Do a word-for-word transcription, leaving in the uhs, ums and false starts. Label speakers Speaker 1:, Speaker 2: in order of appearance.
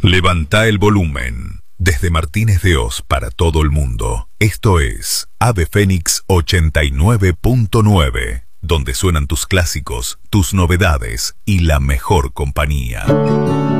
Speaker 1: Levanta el volumen. Desde Martínez de Oz para todo el mundo, esto es Ave Fénix ochenta y nueve punto nueve, donde suenan tus clásicos, tus novedades y la mejor compañía.